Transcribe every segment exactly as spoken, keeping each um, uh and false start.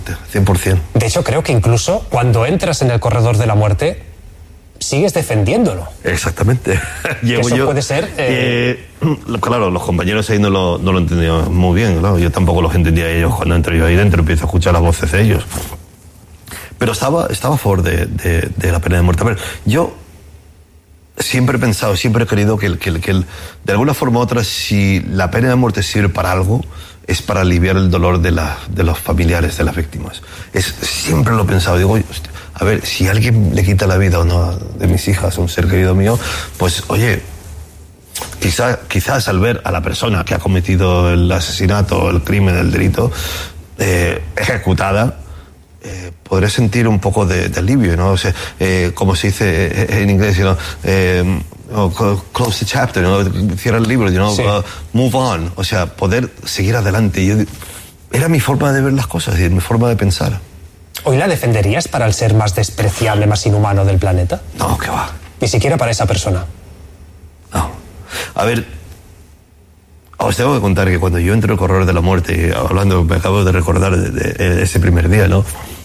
cien por ciento. De hecho, creo que incluso cuando entras en el corredor de la muerte, sigues defendiéndolo. Exactamente. Llevo eso yo, puede ser... Eh... Eh, claro, los compañeros ahí no lo, no lo entendían muy bien, claro. Yo tampoco los entendía a ellos cuando entro yo ahí dentro, empiezo a escuchar las voces de ellos. Pero estaba, estaba a favor de, de, de la pena de muerte. A ver, yo siempre he pensado, siempre he querido que, que, que el, de alguna forma u otra, si la pena de muerte sirve para algo, es para aliviar el dolor de, la, de los familiares de las víctimas. Es, siempre lo he pensado. Digo, hostia, a ver, si alguien le quita la vida a una de mis hijas, a un ser querido mío, pues, oye, quizá, quizás al ver a la persona que ha cometido el asesinato, el crimen, el delito, eh, ejecutada, eh, podré sentir un poco de, de alivio, ¿no? O sea, eh, como se dice en inglés, ¿no? Eh, Oh, close the chapter, ¿no? Cierra el libro, ¿no? Sí. uh, move on, o sea, poder seguir adelante. Yo, era mi forma de ver las cosas y mi forma de pensar. ¿Hoy la defenderías para el ser más despreciable, más inhumano del planeta? No, que va. Ni siquiera para esa persona. No. A ver, os tengo que contar que cuando yo entro al corredor de la muerte, hablando, me acabo de recordar de, de, de ese primer día, ¿no?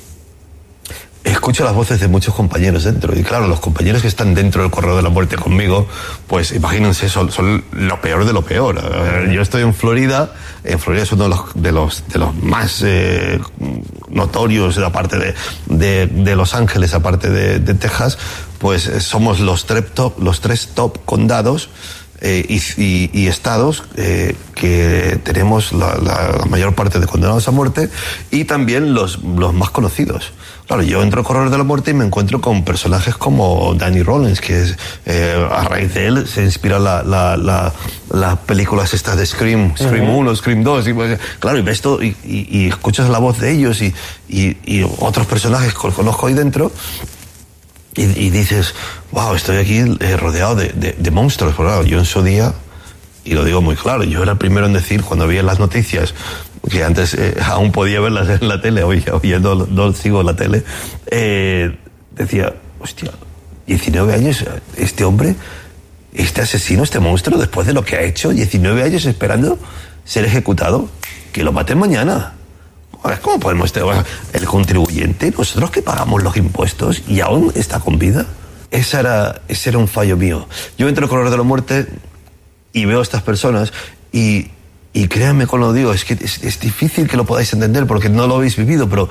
Escucho las voces de muchos compañeros dentro. Y claro, los compañeros que están dentro del corredor de la muerte conmigo, pues imagínense, son, son lo peor de lo peor. Yo estoy en Florida. En Florida es uno de los, de los, de los más eh, notorios, aparte de, de, de Los Ángeles, aparte de, de Texas. Pues somos los, top, los tres top condados eh, y, y, y estados eh, que tenemos la, la, la mayor parte de condenados a muerte, y también los, los más conocidos. Claro, yo entro al corredor de la muerte y me encuentro con personajes como Danny Rollins, que es, eh, a raíz de él se inspira la, la, la, las películas estas de Scream, Scream uh-huh. uno, Scream dos, y pues, claro, y ves todo, y, y, y escuchas la voz de ellos y, y, y otros personajes que conozco ahí dentro, y, y dices, wow, estoy aquí eh, rodeado de, de, de monstruos. Pero claro, yo en su día, y lo digo muy claro, yo era el primero en decir, cuando veía las noticias, que antes eh, aún podía verlas en la tele, hoy, hoy no, no sigo la tele, eh, decía, hostia, diecinueve años, este hombre, este asesino, este monstruo, después de lo que ha hecho, diecinueve años esperando ser ejecutado, que lo maten mañana. ¿Cómo podemos tener el contribuyente, nosotros que pagamos los impuestos, y aún está con vida? Ese era, ese era un fallo mío. Yo entro al corredor de la muerte y veo a estas personas y... Y créanme cuando lo digo, es que es, es difícil que lo podáis entender porque no lo habéis vivido, pero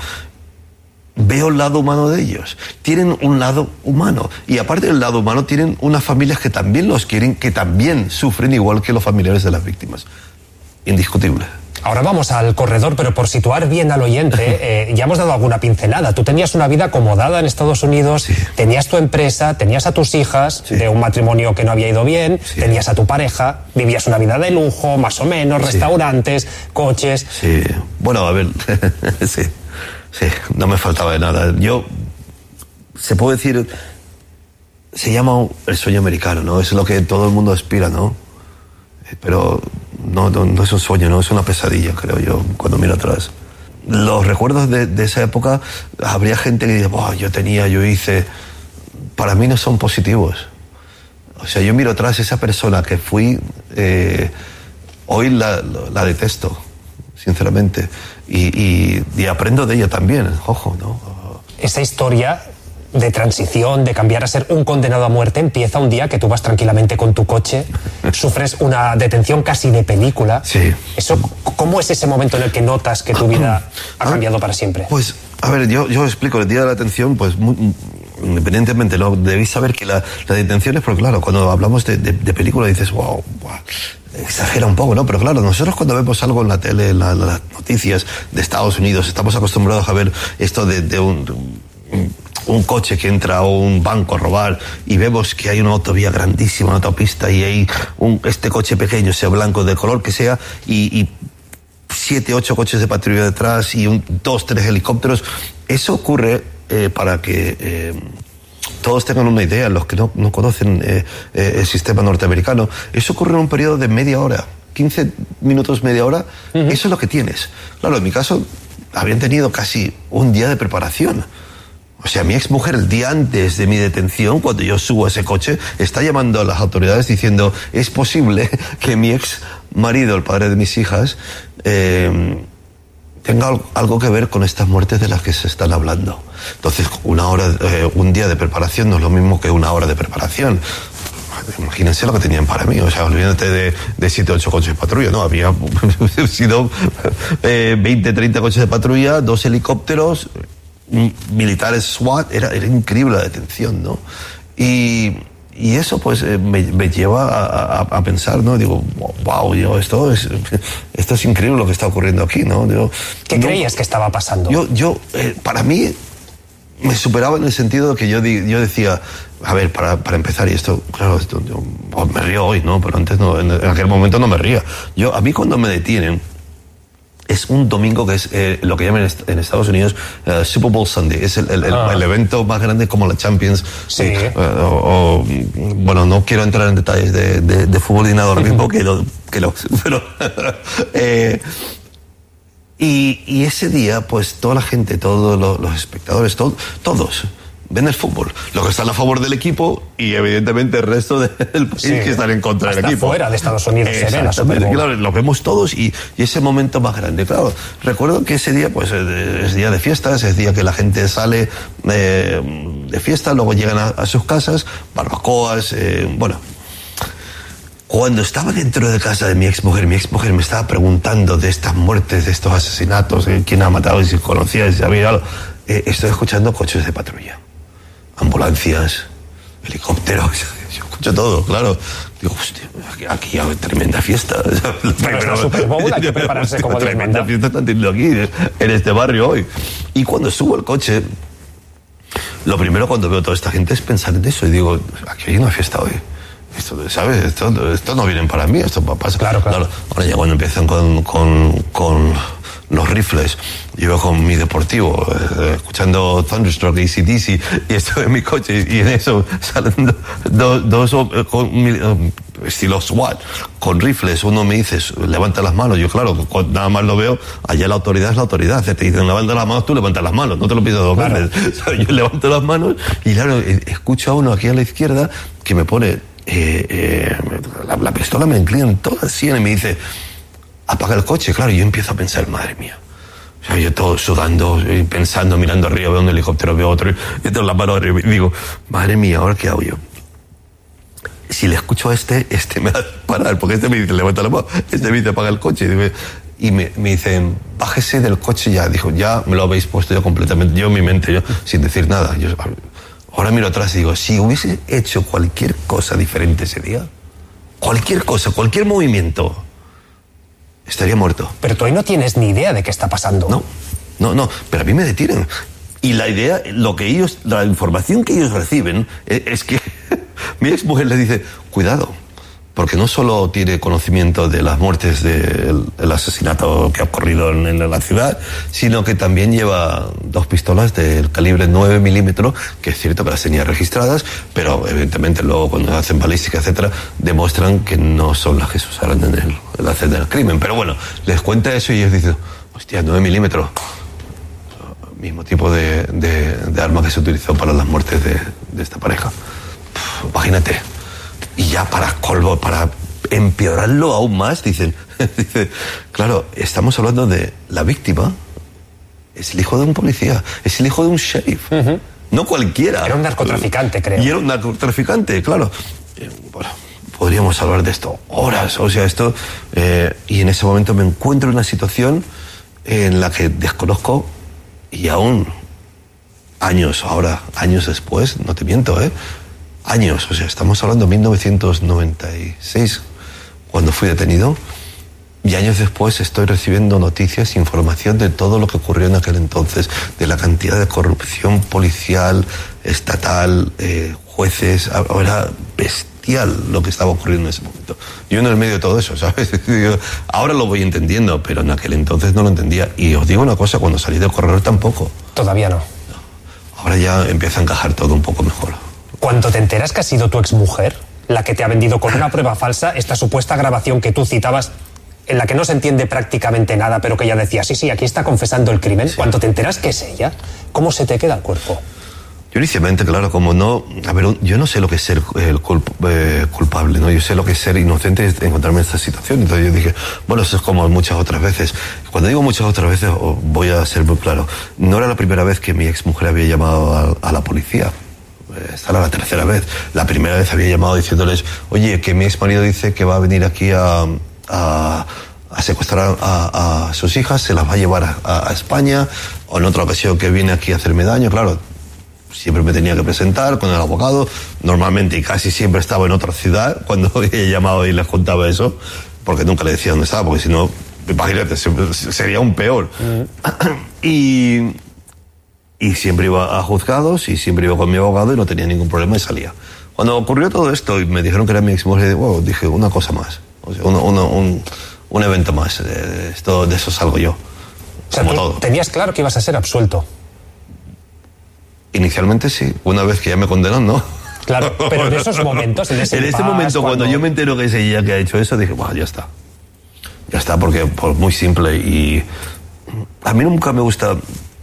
veo el lado humano de ellos. Tienen un lado humano. Y aparte del lado humano, tienen unas familias que también los quieren, que también sufren igual que los familiares de las víctimas. Indiscutible. Ahora vamos al corredor, pero por situar bien al oyente, eh, ya hemos dado alguna pincelada. Tú tenías una vida acomodada en Estados Unidos, sí. Tenías tu empresa, tenías a tus hijas, sí. De un matrimonio que no había ido bien, sí. Tenías a tu pareja, vivías una vida de lujo, más o menos, sí. Restaurantes, coches... Sí, bueno, a ver, sí, sí, no me faltaba de nada. Yo, se puede decir, se llama el sueño americano, ¿no? Es lo que todo el mundo aspira, ¿no? Pero... No, no, no es un sueño, no es una pesadilla, creo yo, cuando miro atrás. Los recuerdos de, de esa época, habría gente que dice, oh, yo tenía, yo hice... Para mí no son positivos. O sea, yo miro atrás, esa persona que fui, eh, hoy la, la detesto, sinceramente. Y, y, y aprendo de ella también, ojo, ¿no? Esa historia de transición, de cambiar a ser un condenado a muerte, empieza un día que tú vas tranquilamente con tu coche, sufres una detención casi de película. Sí. Eso, ¿cómo es ese momento en el que notas que tu vida ha cambiado para siempre? Pues, a ver, yo, yo explico, el día de la detención, pues, muy, independientemente, ¿no? Debéis saber que la, la detención es, porque claro, cuando hablamos de, de, de película dices, wow, wow, exagera un poco, ¿no? Pero claro, nosotros cuando vemos algo en la tele, en la, las noticias de Estados Unidos, estamos acostumbrados a ver esto de, de un... De un un coche que entra a un banco a robar y vemos que hay una autovía grandísima, una autopista, y hay un, este coche pequeño, sea blanco, de color que sea, y, y siete, ocho coches de patrulla detrás y un, dos, tres helicópteros. Eso ocurre eh, para que eh, todos tengan una idea, los que no, no conocen eh, eh, el sistema norteamericano. Eso ocurre en un periodo de media hora, quince minutos, media hora. Uh-huh. Eso es lo que tienes. Claro, en mi caso, habían tenido casi un día de preparación. O sea, mi exmujer, el día antes de mi detención, cuando yo subo a ese coche, está llamando a las autoridades diciendo, es posible que mi ex marido, el padre de mis hijas, eh, tenga algo que ver con estas muertes de las que se están hablando. Entonces, una hora, eh, un día de preparación no es lo mismo que una hora de preparación. Imagínense lo que tenían para mí, o sea, olvídate de, de siete o ocho coches de patrulla, ¿no? Había sido eh, veinte, treinta coches de patrulla, dos helicópteros, militares SWAT, era, era increíble la detención, ¿no? Y, y eso, pues, eh, me, me lleva a, a, a pensar, ¿no? Digo, wow, yo, esto es, esto es increíble lo que está ocurriendo aquí, ¿no? Digo, ¿Qué no, creías que estaba pasando? Yo, yo eh, para mí, me superaba en el sentido de que yo, yo decía, a ver, para, para empezar, y esto, claro, esto, yo pues me río hoy, ¿no? Pero antes no, en, en aquel momento no me ría. Yo, a mí cuando me detienen, es un domingo que es eh, lo que llaman en Estados Unidos uh, Super Bowl Sunday. Es el, el, el, ah. el evento más grande como la Champions. Sí. Eh, o, o, bueno, no quiero entrar en detalles de, de, de fútbol ni nada ahora mismo, que lo, que lo, pero, eh, Y, y ese día, pues toda la gente, todos los, los espectadores, todo, todos ven el fútbol. Los que están a favor del equipo y evidentemente el resto del país sí, que están en contra del equipo. Fuera de Estados Unidos se ve la Super Bowl. Claro, lo vemos todos y, y ese momento más grande. Claro, recuerdo que ese día, pues es día de fiestas, es día que la gente sale eh, de fiesta, luego llegan a, a sus casas, barbacoas, eh, bueno. Cuando estaba dentro de casa de mi exmujer, mi exmujer me estaba preguntando de estas muertes, de estos asesinatos, de quién ha matado, y si conocía, si había algo. Eh, estoy escuchando coches de patrulla, ambulancias, helicópteros, yo escucho todo, claro. Digo, hostia, aquí, aquí hay tremenda fiesta. Pero es la Super Bowl, hay que prepararse como Dios manda. Tremenda fiesta están teniendo aquí, en este barrio hoy. Y cuando subo el coche, lo primero cuando veo a toda esta gente es pensar en eso, y digo, aquí hay una fiesta hoy. Esto, ¿sabes? Esto, esto no vienen para mí, esto pasa. Claro, claro. Ahora ya cuando empiezan con, con, con los rifles, yo iba con mi deportivo, eh, escuchando Thunderstruck, A C D C, y estoy en mi coche, y en eso salen dos, dos eh, con, eh, estilo SWAT, con rifles. Uno me dice, levanta las manos. Yo, claro, nada más lo veo, allá la autoridad es la autoridad. Te dicen, levanta las manos, tú levantas las manos, no te lo pido dos veces. Claro. Yo levanto las manos, y claro, escucho a uno aquí a la izquierda que me pone... Eh, eh, la, la pistola me inclina en toda la sien y me dice, apaga el coche. Claro, y yo empiezo a pensar, madre mía, o sea, yo todo sudando, pensando, mirando arriba, veo un helicóptero, veo otro, y tengo la mano arriba, y digo, madre mía, ¿ahora qué hago yo? Si le escucho a este, este me va a parar, porque este me dice, levanta la mano, este me dice, apaga el coche, y me, y me, me dicen, bájese del coche ya. Dijo, ya me lo habéis puesto yo completamente, yo en mi mente, yo, sin decir nada. Yo, ahora miro atrás y digo, si hubiese hecho cualquier cosa diferente ese día, cualquier cosa, cualquier movimiento, estaría muerto. Pero tú ahí no tienes ni idea de qué está pasando. No, no, no, pero a mí me detienen. Y la idea, lo que ellos, la información que ellos reciben es que mi exmujer les dice, cuidado, porque no solo tiene conocimiento de las muertes del el asesinato que ha ocurrido en, en la ciudad, sino que también lleva dos pistolas del calibre nueve milímetros, que es cierto que las tenía registradas, pero evidentemente luego cuando hacen balística, etcétera, demuestran que no son las que se usaron en el, en la escena del crimen. Pero bueno, les cuenta eso y ellos dicen, hostia, nueve milímetros, mismo tipo de, de, de arma que se utilizó para las muertes de, de esta pareja. Puf, imagínate. Y ya para colmo, para empeorarlo aún más, dicen, dice, claro, estamos hablando de la víctima, es el hijo de un policía, es el hijo de un sheriff, uh-huh. No cualquiera. Era un narcotraficante, creo. Y era un narcotraficante, claro. Eh, bueno, podríamos hablar de esto horas, o sea, esto... Eh, y en ese momento me encuentro en una situación en la que desconozco, y aún años, ahora, años después, no te miento, ¿eh? Años, o sea, estamos hablando de mil novecientos noventa y seis, cuando fui detenido, y años después estoy recibiendo noticias, información de todo lo que ocurrió en aquel entonces, de la cantidad de corrupción policial, estatal, eh, jueces, era bestial lo que estaba ocurriendo en ese momento. Yo en el medio de todo eso, ¿sabes? Ahora lo voy entendiendo, pero en aquel entonces no lo entendía. Y os digo una cosa, cuando salí del corredor tampoco. Todavía no. no. Ahora ya empieza a encajar todo un poco mejor. Cuando te enteras que ha sido tu exmujer la que te ha vendido con una prueba falsa esta supuesta grabación que tú citabas, en la que no se entiende prácticamente nada, pero que ella decía, sí, sí, aquí está confesando el crimen, sí. Cuando te enteras que es ella, ¿cómo se te queda el cuerpo? Yo inicialmente, claro, como no... A ver, yo no sé lo que es ser el culp, eh, culpable, ¿no? Yo sé lo que es ser inocente, es encontrarme en esta situación. Entonces yo dije, bueno, eso es como muchas otras veces. Cuando digo muchas otras veces, voy a ser muy claro. No era la primera vez que mi exmujer había llamado a, a la policía. Esta era la tercera vez. La primera vez había llamado diciéndoles, oye, que mi exmarido dice que va a venir aquí a... a a secuestrar a, a sus hijas, se las va a llevar a, a España, o en otra ocasión que viene aquí a hacerme daño, claro, siempre me tenía que presentar con el abogado, normalmente y casi siempre estaba en otra ciudad cuando he llamado y les contaba eso, porque nunca le decía dónde estaba, porque si no, imagínate, sería un peor. Mm. y, y siempre iba a juzgados y siempre iba con mi abogado y no tenía ningún problema y salía. Cuando ocurrió todo esto y me dijeron que era mi exmujer, wow, dije una cosa más, o sea, uno, uno, un... un evento más, eh, esto, de eso salgo yo. O sea, tú tenías claro que ibas a ser absuelto. Inicialmente sí, una vez que ya me condenan, ¿no? Claro, pero en esos momentos, en ese En este momento, cuando... cuando yo me entero que es ella que ha hecho eso, dije, bueno, ya está. Ya está, porque por muy simple y... A mí nunca me gusta...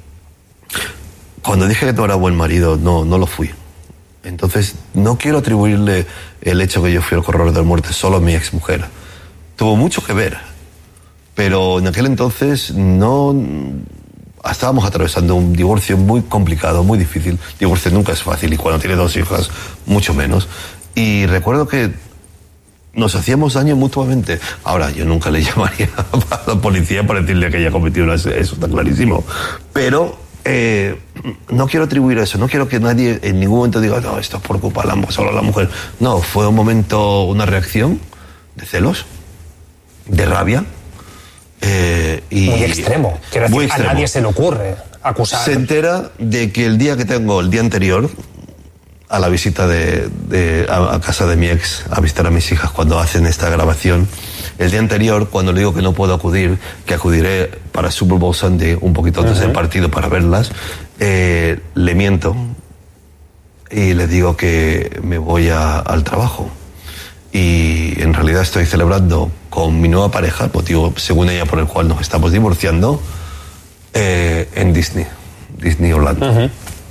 Cuando dije que no era buen marido, no, no lo fui. Entonces, no quiero atribuirle el hecho que yo fui el corredor de la muerte solo a mi exmujer. Tuvo mucho que ver, pero en aquel entonces no estábamos atravesando un divorcio muy complicado, muy difícil. Divorcio nunca es fácil y cuando tiene dos hijas, mucho menos. Y recuerdo que nos hacíamos daño mutuamente. Ahora, yo nunca le llamaría a la policía para decirle que ella cometió una, eso está clarísimo. Pero eh, no quiero atribuir eso, no quiero que nadie en ningún momento diga, no, esto es por culpa de la, solo la mujer. No, fue un momento, una reacción de celos, de rabia. Eh, y muy extremo. Quiero decir, muy extremo. A nadie se le ocurre acusar. Se entera de que el día que tengo, el día anterior, a la visita de, de a, a casa de mi ex, a visitar a mis hijas cuando hacen esta grabación, el día anterior, cuando le digo que no puedo acudir, que acudiré para Super Bowl Sunday, un poquito antes uh-huh. del partido para verlas, eh, le miento y le digo que me voy a, al trabajo. Y en realidad estoy celebrando con mi nueva pareja, motivo según ella por el cual nos estamos divorciando, eh, en Disney, Disney Orlando. Uh-huh.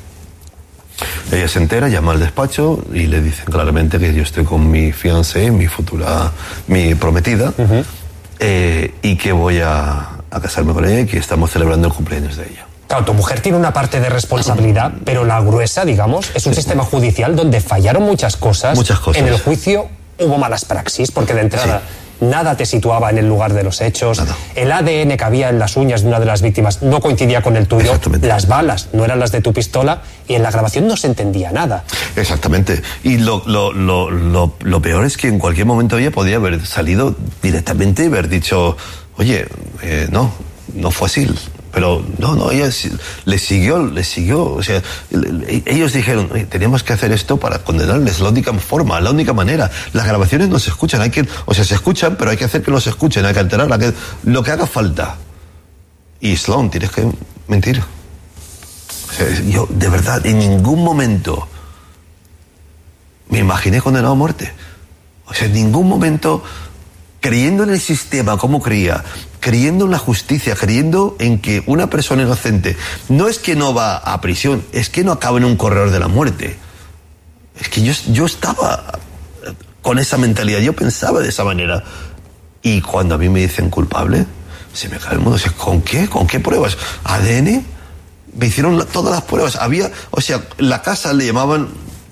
Ella se entera, llama al despacho y le dicen claramente que yo estoy con mi fiancé, mi futura, mi prometida, uh-huh. eh, y que voy a, a casarme con ella y que estamos celebrando el cumpleaños de ella. Claro, tu mujer tiene una parte de responsabilidad, pero la gruesa, digamos, es un sí. sistema judicial donde fallaron muchas cosas. Muchas cosas. En el juicio hubo malas praxis, porque de entrada sí. nada te situaba en el lugar de los hechos. Nada. El A D N que había en las uñas de una de las víctimas no coincidía con el tuyo. Las balas no eran las de tu pistola y en la grabación no se entendía nada. Exactamente. Y lo, lo, lo, lo, lo peor es que en cualquier momento ella podía haber salido directamente y haber dicho, oye, eh, no, no fue así. Pero no, no, ella le siguió, le siguió, o sea, ellos dijeron, tenemos que hacer esto para condenarles, la única forma, la única manera. Las grabaciones no se escuchan, hay que, o sea, se escuchan, pero hay que hacer que no se escuchen, hay que alterar, hay que, lo que haga falta. Y Sloan, tienes que mentir. O sea, yo, de verdad, en ningún momento me imaginé condenado a muerte. O sea, en ningún momento, creyendo en el sistema como creía, creyendo en la justicia, creyendo en que una persona inocente no es que no va a prisión, es que no acaba en un corredor de la muerte. Es que yo, yo estaba con esa mentalidad, yo pensaba de esa manera. Y cuando a mí me dicen culpable, se me cae el mundo. O sea, ¿con qué? ¿Con qué pruebas? ¿A D N? Me hicieron la, todas las pruebas. Había, o sea, la casa le llamaban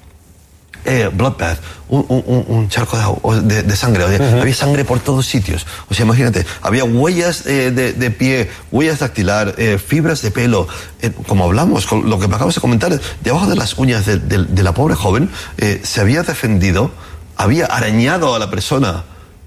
Eh, bloodbath, un, un, un charco de, de, de sangre, o sea, uh-huh. había sangre por todos sitios, o sea, imagínate, había huellas eh, de, de pie, huellas dactilar, eh, fibras de pelo, eh, como hablamos, con lo que me acabas de comentar, debajo de las uñas de, de, de la pobre joven, eh, se había defendido, había arañado a la persona,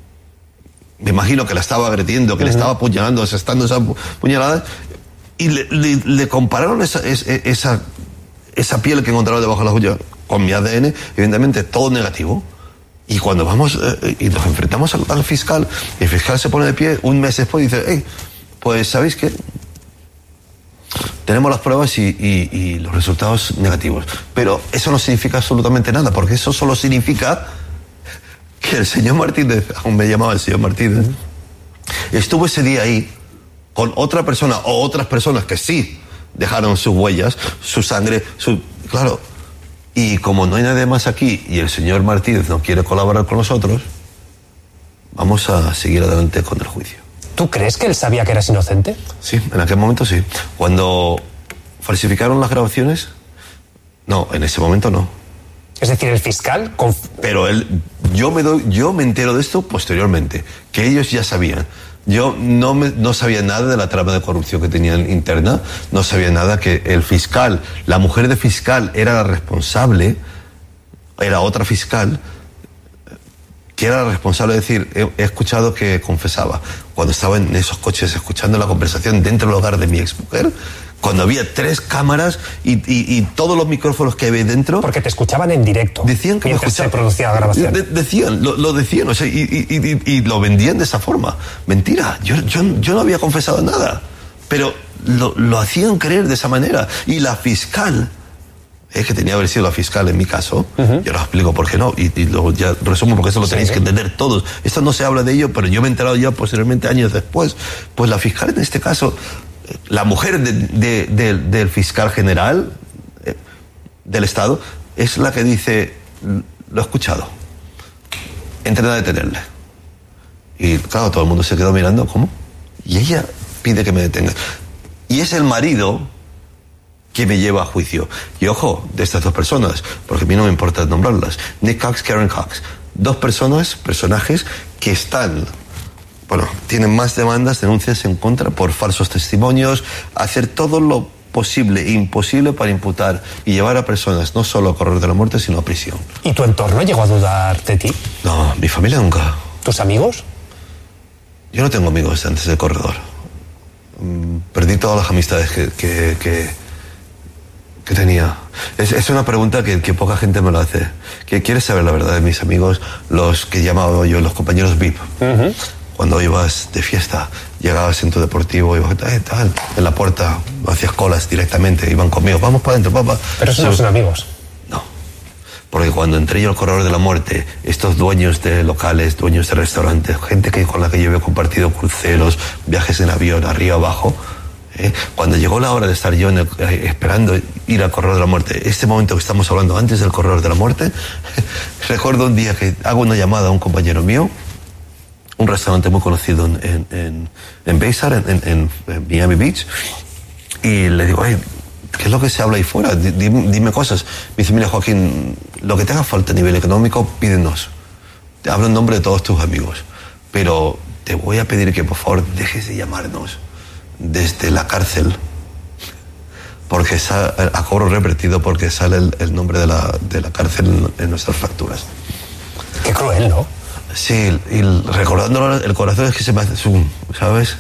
me imagino que la estaba agrediendo, que uh-huh. le estaba apuñalando, asestando esa puñalada, y le, le, le compararon esa, esa, esa, esa piel que encontraron debajo de las uñas con mi A D N, evidentemente todo negativo. Y cuando vamos eh, y nos enfrentamos al, al fiscal, el fiscal se pone de pie un mes después y dice, hey, pues ¿sabéis qué? Tenemos las pruebas y, y, y los resultados negativos. Pero eso no significa absolutamente nada, porque eso solo significa que el señor Martínez, aún me llamaba el señor Martínez, estuvo ese día ahí con otra persona o otras personas que sí dejaron sus huellas, su sangre, su... Claro, Y como no hay nadie más aquí y el señor Martínez no quiere colaborar con nosotros, vamos a seguir adelante con el juicio. ¿Tú crees que él sabía que eras inocente? Sí, en aquel momento sí. Cuando falsificaron las grabaciones, no, en ese momento no. Es decir, el fiscal... Conf... Pero él, yo me doy, yo me entero de esto posteriormente, que ellos ya sabían. Yo no, me, no sabía nada de la trama de corrupción que tenían interna, no sabía nada que el fiscal, la mujer de fiscal era la responsable, era otra fiscal, que era la responsable de decir, he, he escuchado que confesaba, cuando estaba en esos coches escuchando la conversación dentro del hogar de mi exmujer, cuando había tres cámaras y, y, y todos los micrófonos que había dentro... Porque te escuchaban en directo. Decían que me escuchaban. Se producía la grabación. De, decían, lo, lo decían, o sea, y, y, y, y lo vendían de esa forma. Mentira, yo, yo, yo no había confesado nada, pero lo, lo hacían creer de esa manera. Y la fiscal, es que tenía que haber sido la fiscal en mi caso, uh-huh. Yo lo explico por qué no, y, y lo ya resumo porque eso lo tenéis sí, que entender todos. Esto no se habla de ello, pero yo me he enterado ya posteriormente, años después. Pues la fiscal en este caso... La mujer de, de, de, del fiscal general eh, del Estado es la que dice, lo he escuchado, entren a detenerle. Y claro, todo el mundo se quedó mirando, ¿cómo? Y ella pide que me detenga. Y es el marido que me lleva a juicio. Y ojo, de estas dos personas, porque a mí no me importa nombrarlas, Nick Cox, Karen Cox, dos personas, personajes que están... Bueno, tienen más demandas, denuncias en contra por falsos testimonios, hacer todo lo posible e imposible para imputar y llevar a personas no solo a correr de la muerte, sino a prisión. ¿Y tu entorno llegó a dudar de ti? No, mi familia nunca. ¿Tus amigos? Yo no tengo amigos antes del corredor. Perdí todas las amistades que, que, que, que tenía. Es, es una pregunta que, que poca gente me lo hace. ¿Que ¿Quieres saber la verdad de mis amigos? Los que llamaba yo los compañeros V I P. Uh-huh. Cuando ibas de fiesta, llegabas en tu deportivo, ibas eh, tal, en la puerta, hacías colas directamente, iban conmigo, vamos para adentro, papá. Pero esos no son amigos. No, porque cuando entré yo al corredor de la muerte, estos dueños de locales, dueños de restaurantes, gente que, con la que yo he compartido cruceros, viajes en avión, arriba, abajo, eh, cuando llegó la hora de estar yo en el, eh, esperando ir al corredor de la muerte, este momento que estamos hablando antes del corredor de la muerte, recuerdo un día que hago una llamada a un compañero mío, un restaurante muy conocido en, en, en, en Bayside, en, en, en Miami Beach, y le digo, oye, ¿qué es lo que se habla ahí fuera? Dime, dime cosas. Me dice, mira, Joaquín, lo que te haga falta a nivel económico, pídenos. Te hablo en nombre de todos tus amigos, pero te voy a pedir que por favor dejes de llamarnos desde la cárcel, porque sale, a cobro revertido, porque sale el, el nombre de la, de la cárcel en, en nuestras facturas. Qué cruel, ¿no? Sí, y recordándolo, el corazón es que se me hace zoom, ¿sabes?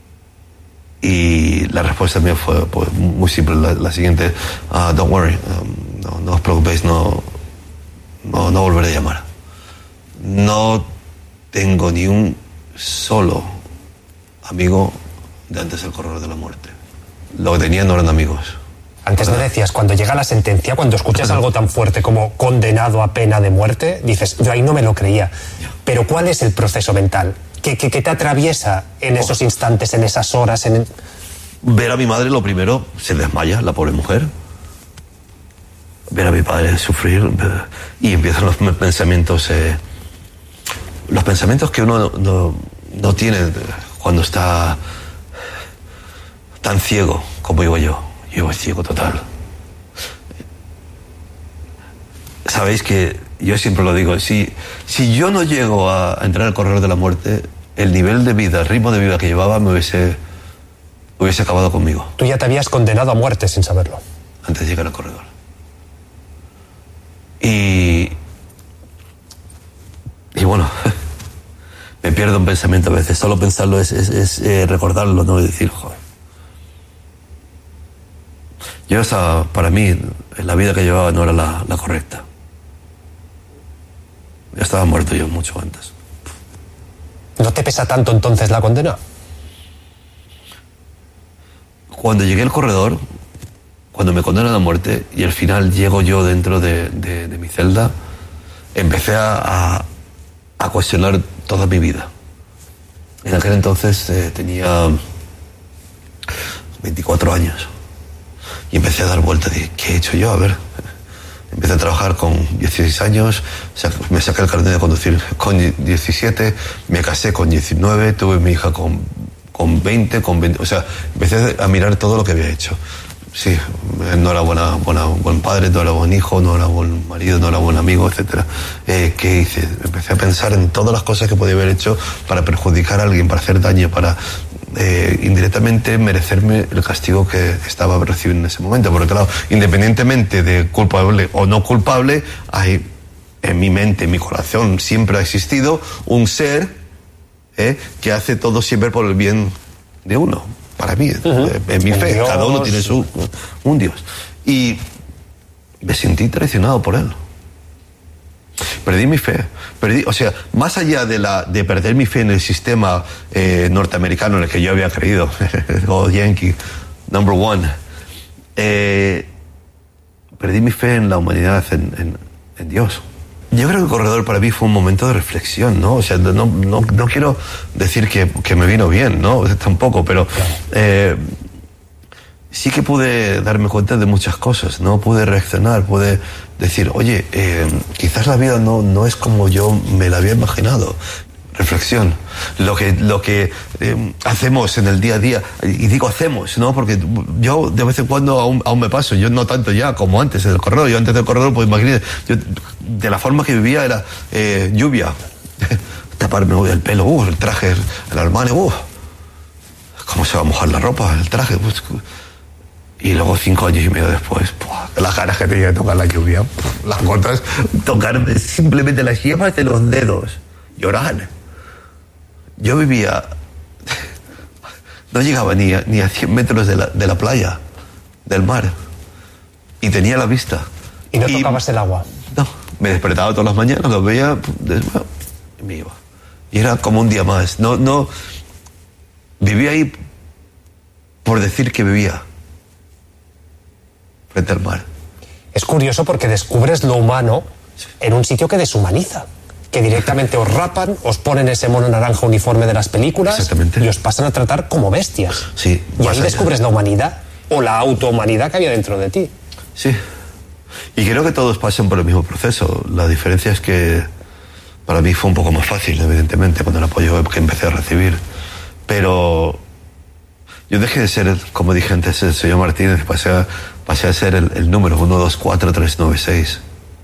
Y la respuesta mía fue pues, muy simple, la, la siguiente, uh, don't worry, um, no, no os preocupéis, no, no, no volveré a llamar. No tengo ni un solo amigo de antes del corredor de la muerte. Lo que tenía no eran amigos. Antes me decías, cuando llega la sentencia, cuando escuchas algo tan fuerte como condenado a pena de muerte, dices, yo ahí no me lo creía. Pero ¿cuál es el proceso mental? ¿Qué, qué, qué te atraviesa en oh. esos instantes, en esas horas? En el... Ver a mi madre, lo primero, se desmaya, la pobre mujer. Ver a mi padre sufrir y empiezan los pensamientos, eh, los pensamientos que uno no, no, no tiene cuando está tan ciego como digo yo. Yo voy ciego total. Sabéis que yo siempre lo digo, si, si yo no llego a entrar al corredor de la muerte, el nivel de vida, el ritmo de vida que llevaba me hubiese, hubiese acabado conmigo. Tú ya te habías condenado a muerte sin saberlo. Antes de llegar al corredor. Y... Y bueno, me pierdo un pensamiento a veces. Solo pensarlo es, es, es eh, recordarlo, no decir, joder. Yo esa, para mí, la vida que llevaba no era la, la correcta. Ya estaba muerto yo mucho antes. ¿No te pesa tanto entonces la condena? Cuando llegué al corredor, cuando me condenan a muerte y al final llego yo dentro de, de, de mi celda, empecé a, a, a cuestionar toda mi vida. En aquel entonces eh, tenía veinticuatro años. Y empecé a dar vueltas, dije, ¿qué he hecho yo? A ver, Empecé a trabajar con dieciséis años, me saqué el carnet de conducir con diecisiete, me casé con diecinueve, tuve mi hija con, con veinte, con veinte, o sea, empecé a mirar todo lo que había hecho. Sí, no era buena, buena, buen padre, no era buen hijo, no era buen marido, no era buen amigo, etcétera. Eh, ¿Qué hice? Empecé a pensar en todas las cosas que podía haber hecho para perjudicar a alguien, para hacer daño, para eh, indirectamente merecerme el castigo que estaba recibiendo en ese momento. Porque claro, independientemente de culpable o no culpable, hay en mi mente, en mi corazón, siempre ha existido un ser eh, que hace todo siempre por el bien de uno. Para mí, uh-huh. en mi fe, Dios. Cada uno tiene su, un Dios. Y me sentí traicionado por él. Perdí mi fe. Perdí, o sea, más allá de, la, de perder mi fe en el sistema eh, norteamericano en el que yo había creído, o Yankee, number one, eh, perdí mi fe en la humanidad, en, en, en Dios. Yo creo que el corredor para mí fue un momento de reflexión, ¿no? O sea, no, no, no quiero decir que, que me vino bien, ¿no? Tampoco, pero eh, sí que pude darme cuenta de muchas cosas, ¿no? Pude reaccionar, pude decir, oye, eh, quizás la vida no, no es como yo me la había imaginado. Reflexión. Lo que, lo que eh, hacemos en el día a día, y digo hacemos, ¿no? Porque yo de vez en cuando aún, aún me paso, yo no tanto ya como antes en el corredor, yo antes del corredor, pues imagínate, yo, de la forma que vivía era eh, lluvia, taparme el pelo, uh, el traje, el Armani, uh, ¿cómo se va a mojar la ropa, el traje? Pues, y luego cinco años y medio después, ¡puah! Las ganas que tenía de tocar la lluvia, las gotas, tocarme simplemente las yemas de los dedos, llorar. Yo vivía, no llegaba ni a, ni a cien metros de la, de la playa, del mar, y tenía la vista. ¿Y no y, tocabas el agua? No, me despertaba todas las mañanas, lo veía, y me iba. Y era como un día más. No, no, vivía ahí por decir que vivía frente al mar. Es curioso porque descubres lo humano en un sitio que deshumaniza. Que directamente os rapan, os ponen ese mono naranja uniforme de las películas y os pasan a tratar como bestias. Sí, y ahí descubres la humanidad o la autohumanidad que había dentro de ti. Sí. Y creo que todos pasan por el mismo proceso. La diferencia es que para mí fue un poco más fácil, evidentemente, con el apoyo que empecé a recibir. Pero yo dejé de ser, como dije antes, el señor Martínez, pasé a, pasé a ser el, el número uno, dos, cuatro, tres, nueve, seis.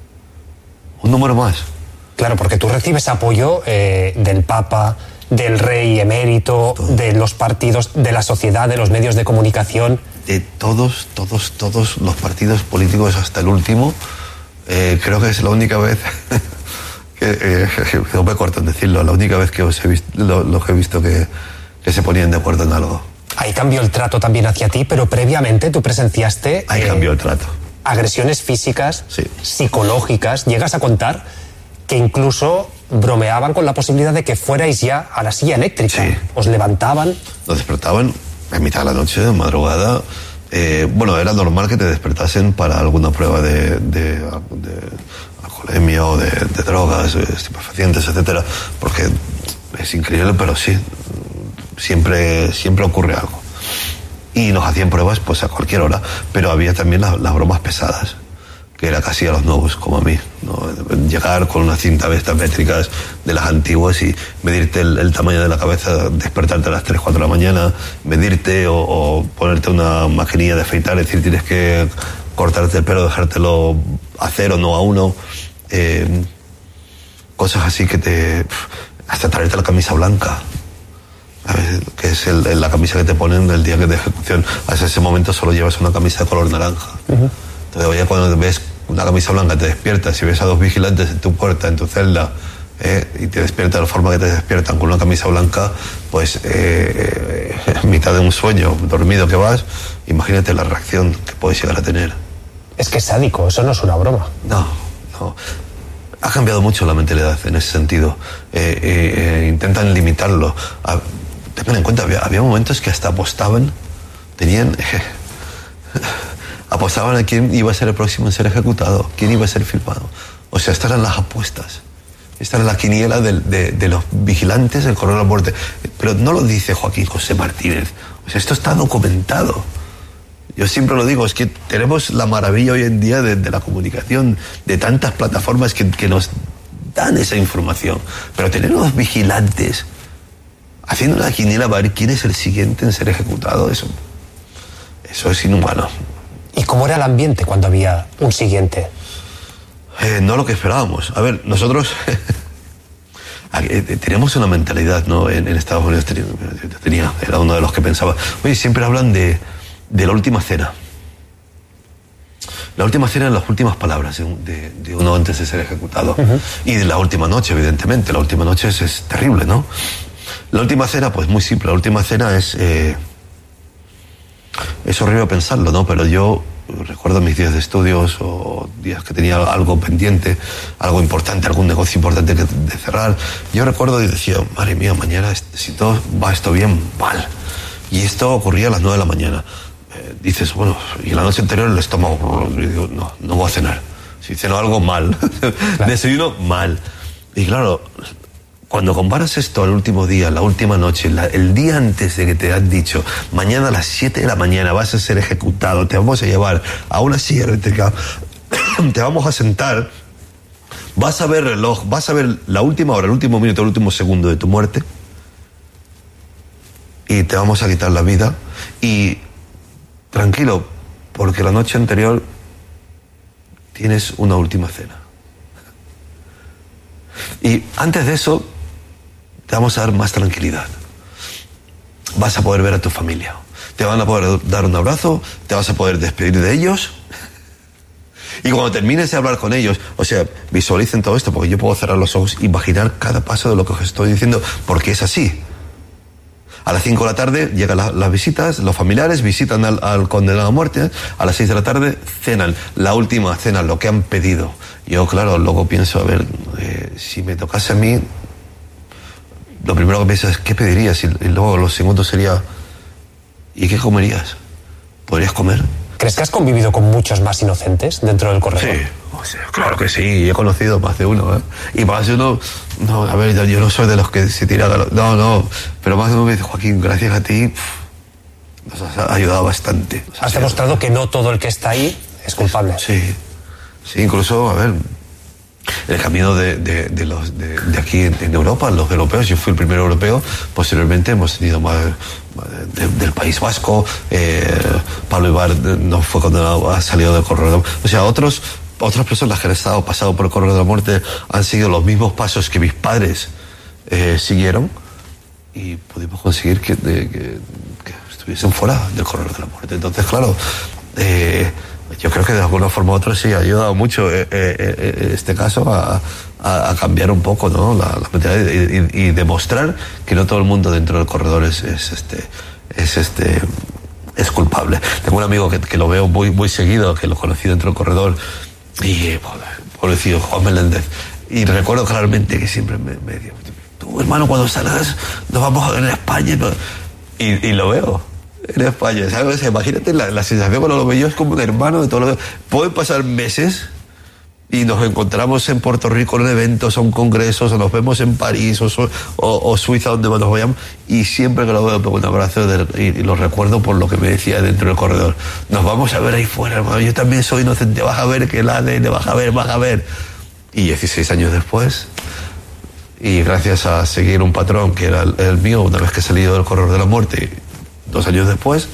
Un número más. Claro, porque tú recibes apoyo eh, del Papa, del Rey emérito, Todo. de los partidos, de la sociedad, de los medios de comunicación. De todos, todos, todos los partidos políticos hasta el último. Eh, creo que es la única vez, que, eh, no me corto en decirlo, la única vez que os he visto, lo, lo que he visto que, que se ponían de acuerdo en algo. Ahí cambió el trato también hacia ti, pero previamente tú presenciaste... Ahí eh, cambió el trato. Agresiones físicas, sí. psicológicas. Llegas a contar que incluso bromeaban con la posibilidad de que fuerais ya a la silla eléctrica. Sí. Os levantaban. Nos despertaban en mitad de la noche, de madrugada. Eh, bueno, era normal que te despertasen para alguna prueba de, de, de alcoholemia o de, de drogas, estupefacientes, etcétera, porque es increíble, pero sí, siempre, siempre ocurre algo. Y nos hacían pruebas pues a cualquier hora, pero había también la, las bromas pesadas, que era casi a los nuevos, como a mí, ¿no? Llegar con una cinta de estas métricas de las antiguas y medirte el, el tamaño de la cabeza, despertarte a las tres, cuatro de la mañana, medirte o, o ponerte una maquinilla de afeitar, es decir, tienes que cortarte el pelo, dejártelo a cero, no a uno, eh, cosas así que te... hasta traerte la camisa blanca, ¿sabes? Que es el, el, la camisa que te ponen el día que de ejecución. Hasta ese momento solo llevas una camisa de color naranja. Uh-huh. Entonces, oye, cuando ves una camisa blanca, te despiertas y ves a dos vigilantes en tu puerta, en tu celda, eh, y te despiertas de la forma que te despiertan con una camisa blanca, pues eh, en mitad de un sueño, dormido que vas, imagínate la reacción que puedes llegar a tener. Es que es sádico, eso no es una broma. No, no. Ha cambiado mucho la mentalidad en ese sentido. Eh, eh, intentan limitarlo. Ah, tengan en cuenta, había, había momentos que hasta apostaban, tenían... Eh, apostaban a quién iba a ser el próximo en ser ejecutado, quién iba a ser filmado. O sea, estas eran las apuestas. Esta era la quiniela de, de, de los vigilantes del corredor de la muerte. Pero no lo dice Joaquín José Martínez. O sea, esto está documentado. Yo siempre lo digo, es que tenemos la maravilla hoy en día de, de la comunicación, de tantas plataformas que, que nos dan esa información. Pero tener unos vigilantes haciendo una quiniela para ver quién es el siguiente en ser ejecutado, eso, eso es inhumano. ¿Y cómo era el ambiente cuando había un siguiente? Eh, no lo que esperábamos. A ver, nosotros tenemos una mentalidad, ¿no? En, en Estados Unidos tenía, tenía, era uno de los que pensaba, oye, siempre hablan de, de la última cena. La última cena es las últimas palabras de, de, de uno antes de ser ejecutado. Uh-huh. Y de la última noche, evidentemente. La última noche es, es terrible, ¿no? La última cena, pues muy simple. La última cena es... Eh, es horrible pensarlo, ¿no? Pero yo recuerdo mis días de estudios o días que tenía algo pendiente, algo importante, algún negocio importante que de cerrar. Yo recuerdo y decía, madre mía, mañana si todo va esto bien, mal. Y esto ocurría a las nueve de la mañana. Eh, dices, bueno, y la noche anterior el estómago, y digo, no, no voy a cenar. Si ceno algo, mal. Claro. Desayuno, mal. Y claro, cuando comparas esto al último día, la última noche, la, el día antes de que te han dicho, mañana a las siete de la mañana vas a ser ejecutado, te vamos a llevar a una silla eléctrica, te vamos a sentar, vas a ver el reloj, vas a ver la última hora, el último minuto, el último segundo de tu muerte, y te vamos a quitar la vida, y tranquilo, porque la noche anterior tienes una última cena. Y antes de eso, te vamos a dar más tranquilidad. Vas a poder ver a tu familia. Te van a poder dar un abrazo, te vas a poder despedir de ellos. Y cuando termines de hablar con ellos, o sea, visualicen todo esto, porque yo puedo cerrar los ojos y imaginar cada paso de lo que os estoy diciendo, porque es así. A las cinco de la tarde llegan la, las visitas, los familiares visitan al, al condenado a muerte, a las seis de la tarde cenan, la última cena, lo que han pedido. Yo, claro, luego pienso, a ver, eh, si me tocase a mí, lo primero que piensas es, ¿qué pedirías? Y, y luego lo segundo sería, ¿y qué comerías? ¿Podrías comer? ¿Crees que has convivido con muchos más inocentes dentro del corredor? Sí, o sea, claro que sí, he conocido más de uno, ¿eh? Y más de uno, no, a ver, yo no soy de los que se tiran a los, no, no, pero más de uno me dice, Joaquín, gracias a ti, pff, nos has ayudado bastante. Nos has demostrado que no todo el que está ahí es culpable. Sí, sí, incluso, a ver, el camino de, de, de, los, de, de aquí en, en Europa, los europeos, yo fui el primer europeo, posteriormente hemos tenido más de, del País Vasco, eh, Pablo Ibar no fue condenado, ha salido del corredor, o sea, otros, otras personas que han estado pasado por el corredor de la muerte han seguido los mismos pasos que mis padres eh, siguieron y pudimos conseguir que, de, que, que estuviesen fuera del corredor de la muerte. Entonces, claro, eh, yo creo que de alguna forma u otra sí ha ayudado mucho eh, eh, este caso a, a, a cambiar un poco, ¿no? la, la mentalidad y, y, y demostrar que no todo el mundo dentro del corredor es, es este es este es culpable. Tengo un amigo que, que lo veo muy muy seguido, que lo conocí dentro del corredor y pobrecito Juan Meléndez, y recuerdo claramente que siempre me, me dijo, tú hermano, cuando salgas nos vamos a ver en España, ¿no? y, y lo veo en España, ¿sabes? Imagínate la, la sensación cuando lo veo yo, es como un hermano de todo lo que... Pueden pasar meses y nos encontramos en Puerto Rico en eventos, o en congresos, o nos vemos en París, o, o, o Suiza, donde nos vayamos, y siempre que lo veo pongo un abrazo de, y, y lo recuerdo por lo que me decía dentro del corredor. Nos vamos a ver ahí fuera, hermano, yo también soy inocente, vas a ver que el A D N, vas a ver, vas a ver. Y dieciséis años después, y gracias a seguir un patrón que era el, el mío, una vez que he salido del corredor de la muerte, dos años después,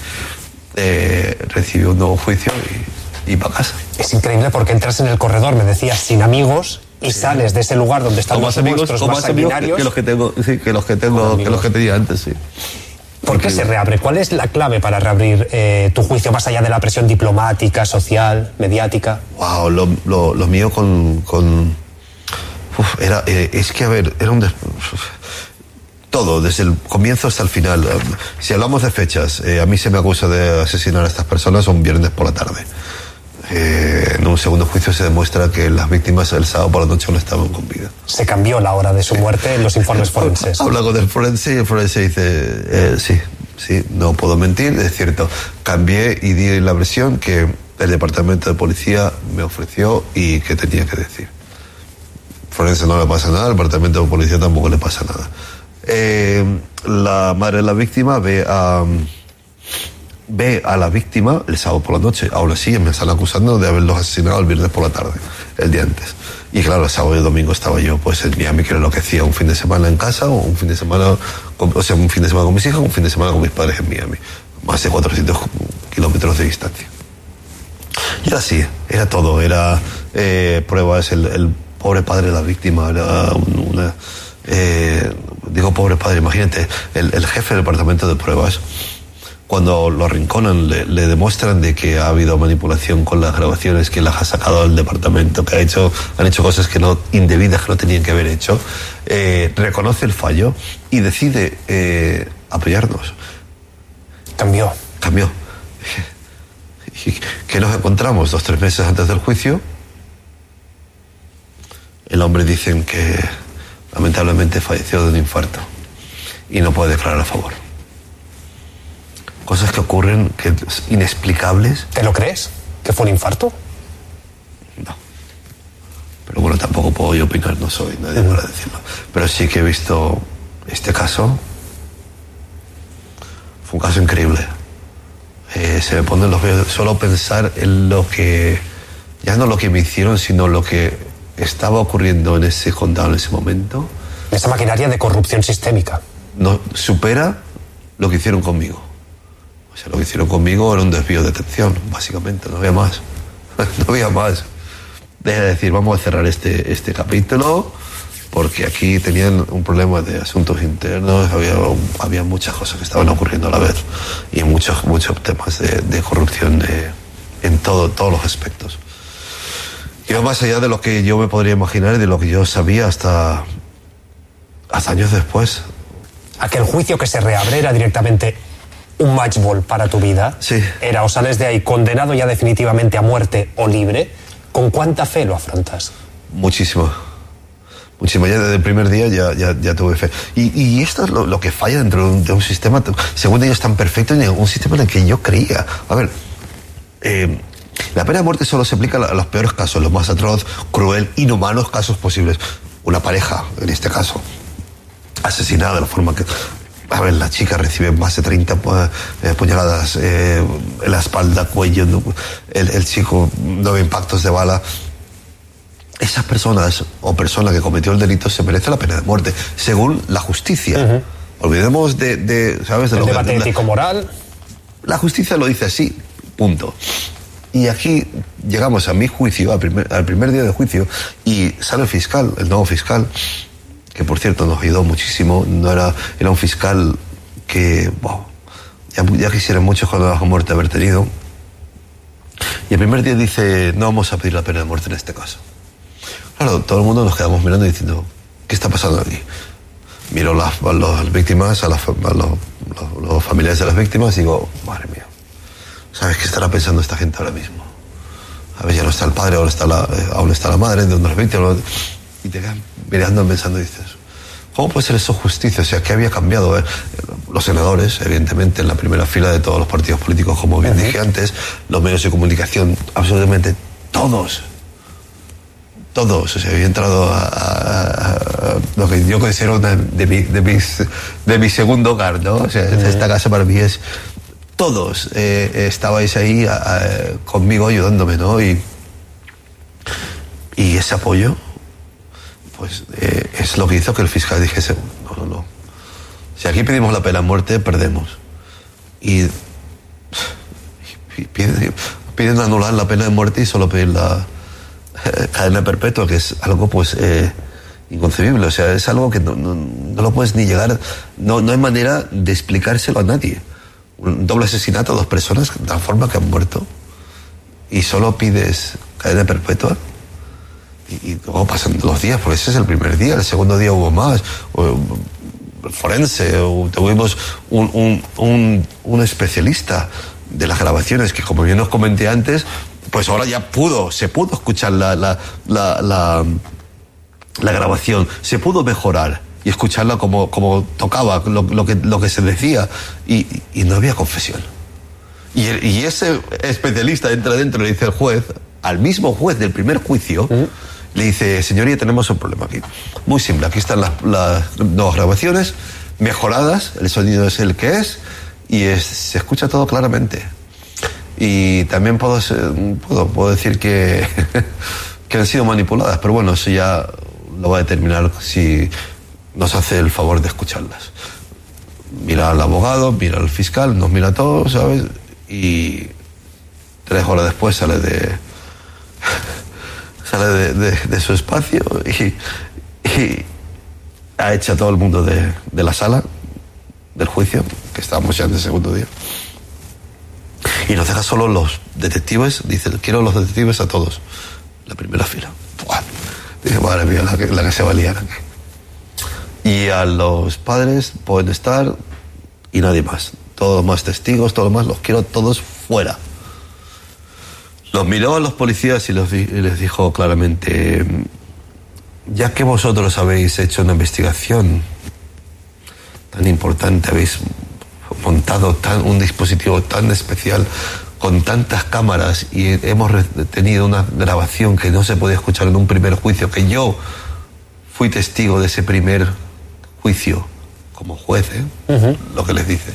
eh, recibí un nuevo juicio y, y para casa. Es increíble porque entras en el corredor, me decías, sin amigos, y sí. Sales de ese lugar donde están los amigos más, más sanguinarios. Que los que tengo, sí, que los que tengo, que los que tenía antes, sí. ¿Por qué se reabre? ¿Cuál es la clave para reabrir eh, tu juicio, más allá de la presión diplomática, social, mediática? Wow, lo, lo, lo mío con... con uf, era, eh, es que, a ver, era un... Des... Todo, desde el comienzo hasta el final. Si hablamos de fechas, eh, a mí se me acusa de asesinar a estas personas un viernes por la tarde. Eh, en un segundo juicio se demuestra que las víctimas el sábado por la noche no estaban con vida. Se cambió la hora de su muerte en los informes forenses. Habla con el forense y el forense dice, eh, sí, sí, no puedo mentir, es cierto. Cambié y di la versión que el departamento de policía me ofreció y que tenía que decir. Forense no le pasa nada, al departamento de policía tampoco le pasa nada. Eh, la madre de la víctima ve a, ve a la víctima el sábado por la noche. Ahora sí, me están acusando de haberlos asesinado el viernes por la tarde, el día antes. Y claro, el sábado y el domingo estaba yo pues en Miami, que era lo que hacía un fin de semana en casa, o un fin de semana, con, o sea, un fin de semana con mis hijas, un fin de semana con mis padres en Miami. Más de cuatrocientos kilómetros de distancia. Y era así, era todo, era eh, pruebas, el, el pobre padre de la víctima, era una... Eh, digo pobre padre, imagínate, el, el jefe del departamento de pruebas, cuando lo arrinconan, le, le demuestran de que ha habido manipulación con las grabaciones, que las ha sacado del departamento, que ha hecho, han hecho cosas que no, indebidas, que no tenían que haber hecho, eh, reconoce el fallo y decide eh, apoyarnos. Cambió. Cambió. ¿Y qué nos encontramos? Dos, tres meses antes del juicio, el hombre dicen que lamentablemente falleció de un infarto y no puede declarar a favor. Cosas que ocurren, que inexplicables. ¿Te lo crees? ¿Que fue un infarto? No. Pero bueno, tampoco puedo yo opinar, no soy nadie para decirlo. Pero sí que he visto este caso. Fue un caso increíble. Eh, se me ponen los vellos. Solo pensar en lo que, ya no lo que me hicieron, sino lo que estaba ocurriendo en ese condado en ese momento. Esa maquinaria de corrupción sistémica. No supera lo que hicieron conmigo. O sea, lo que hicieron conmigo era un desvío de atención, básicamente, no había más. No había más. Deja de decir, vamos a cerrar este, este capítulo, porque aquí tenían un problema de asuntos internos, había, había muchas cosas que estaban ocurriendo a la vez, y muchos, muchos temas de, de corrupción de, en todo, todos los aspectos. Iba más allá de lo que yo me podría imaginar y de lo que yo sabía hasta, hasta años después. Aquel juicio que se reabre era directamente un match ball para tu vida. Sí. Era o sales de ahí condenado ya definitivamente a muerte o libre. ¿Con cuánta fe lo afrontas? Muchísimo. Muchísimo. Ya desde el primer día ya, ya, ya tuve fe. Y, y esto es lo, lo que falla dentro de un, de un sistema, según ellos, tan perfecto, y un sistema en el que yo creía. A ver, eh, la pena de muerte solo se aplica a los peores casos, los más atroz, cruel, inhumanos casos posibles. Una pareja, en este caso, asesinada de la forma que... A ver, la chica recibe más de treinta eh, puñaladas eh, en la espalda, cuello, el, el chico, nueve impactos de bala. Esas personas o persona que cometió el delito se merece la pena de muerte, según la justicia. Uh-huh. Olvidemos de, de, ¿sabes? De el lo debate que, ético-moral. La justicia lo dice así, punto. Y aquí llegamos a mi juicio, al primer, al primer día de juicio, y sale el fiscal, el nuevo fiscal, que por cierto nos ayudó muchísimo. No era, era un fiscal que, wow, ya, ya quisieran muchos cuando bajo muerte haber tenido. Y el primer día dice, no vamos a pedir la pena de muerte en este caso. Claro, todo el mundo nos quedamos mirando y diciendo, ¿qué está pasando aquí? Miro las, a las víctimas, a, las, a los, los, los familiares de las víctimas y digo, madre mía, ¿sabes qué estará pensando esta gente ahora mismo? A ver, ya no está el padre, ahora está la, eh, aún está la madre de las víctimas. Y te quedan mirando, pensando y dices, ¿cómo puede ser eso justicia? O sea, ¿qué había cambiado? Eh? Los senadores, evidentemente, en la primera fila de todos los partidos políticos, como bien uh-huh. dije antes, los medios de comunicación, absolutamente todos, todos. O sea, había entrado a, a, a lo que yo considero una de, mi, de, mis, de mi segundo hogar, ¿no? O sea, uh-huh. esta casa para mí es... Todos eh, estabais ahí a, a, conmigo ayudándome, ¿no? Y, y ese apoyo, pues eh, es lo que hizo que el fiscal dijese, no, no, no. Si aquí pedimos la pena de muerte, perdemos. Y, y piden, piden anular la pena de muerte y solo pedir la eh, cadena perpetua, que es algo pues eh, inconcebible. O sea, es algo que no, no, no lo puedes ni llegar, no, no hay manera de explicárselo a nadie. Un doble asesinato a dos personas de la forma que han muerto y solo pides cadena perpetua. Y, y luego pasan los días, porque ese es el primer día, el segundo día hubo más, o, forense, o tuvimos un, un, un, un especialista de las grabaciones que, como bien os comenté antes, pues ahora ya pudo, se pudo escuchar la, la, la, la, la grabación, se pudo mejorar y escucharla como, como tocaba, lo, lo, que, lo que se decía, y, y no había confesión. Y, y ese especialista entra dentro y le dice al juez, al mismo juez del primer juicio, ¿Mm? le dice, señoría, tenemos un problema aquí. Muy simple, aquí están las, las nuevas grabaciones, mejoradas, el sonido es el que es, y es, se escucha todo claramente. Y también puedo, puedo, puedo decir que, que han sido manipuladas, pero bueno, eso ya lo va a determinar si nos hace el favor de escucharlas. Mira al abogado, mira al fiscal, nos mira a todos, ¿sabes? Y tres horas después sale de sale de, de, de su espacio y, y ha hecho a todo el mundo de, de la sala del juicio, que estábamos ya en el segundo día, y nos deja solo los detectives. Dice, quiero los detectives a todos, la primera fila. ¡Buah! Dije, madre mía, la que, la que se va a liar aquí. Y a los padres pueden estar y nadie más. Todos los más testigos, todos los más, los quiero todos fuera. Los miró a los policías y, los, y les dijo claramente, ya que vosotros habéis hecho una investigación tan importante, habéis montado tan, un dispositivo tan especial con tantas cámaras y hemos tenido una grabación que no se podía escuchar en un primer juicio, que yo fui testigo de ese primer juicio como juez, ¿eh? Uh-huh. Lo que les dice.